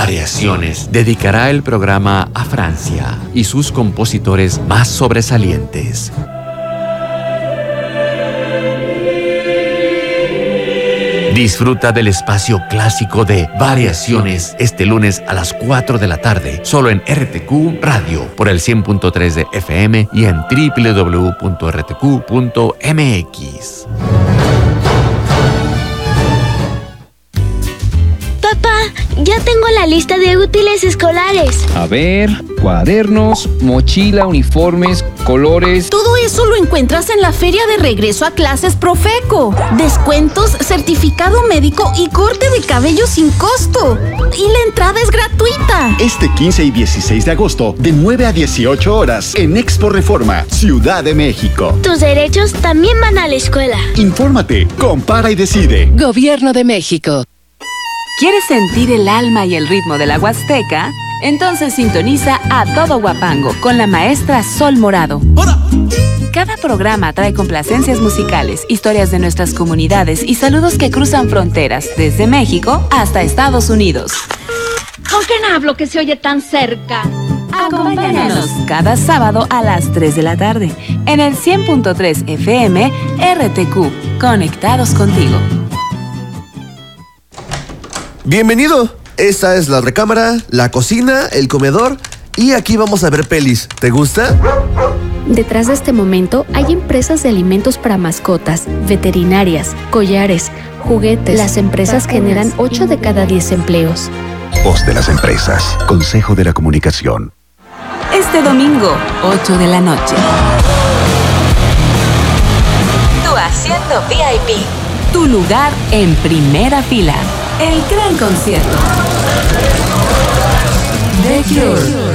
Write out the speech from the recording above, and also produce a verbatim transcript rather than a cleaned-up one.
Variaciones dedicará el programa a Francia y sus compositores más sobresalientes. Disfruta del espacio clásico de Variaciones este lunes a las cuatro de la tarde, solo en R T Q Radio, por el cien punto tres de F M y en doble u doble u doble u punto r t q punto m x. Papá, ya tengo la lista de útiles escolares. A ver, cuadernos, mochila, uniformes, colores. Todo eso lo encuentras en la feria de regreso a clases Profeco. Descuentos, certificado médico y corte de cabello sin costo. Y la entrada es gratuita. Este quince y dieciséis de agosto, de nueve a dieciocho horas, en Expo Reforma, Ciudad de México. Tus derechos también van a la escuela. Infórmate, compara y decide. Gobierno de México. ¿Quieres sentir el alma y el ritmo de la Huasteca? Entonces sintoniza A Todo Huapango con la maestra Sol Morado. Cada programa trae complacencias musicales, historias de nuestras comunidades y saludos que cruzan fronteras, desde México hasta Estados Unidos. ¿Con quién hablo que se oye tan cerca? Acompáñanos cada sábado a las tres de la tarde en el cien punto tres F M R T Q. Conectados contigo. Bienvenido. Esta es la recámara, la cocina, el comedor y aquí vamos a ver pelis. ¿Te gusta? Detrás de este momento hay empresas de alimentos para mascotas, veterinarias, collares, juguetes. Las empresas generan ocho de cada diez empleos. Voz de las empresas. Consejo de la Comunicación. Este domingo, ocho de la noche. Tu asiento V I P. Tu lugar en primera fila. El gran concierto. The Cure.